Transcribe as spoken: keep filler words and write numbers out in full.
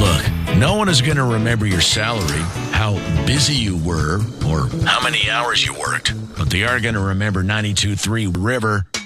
Look, no one is going to remember your salary, how busy you were, or how many hours you worked. But they are going to remember ninety-two point three River.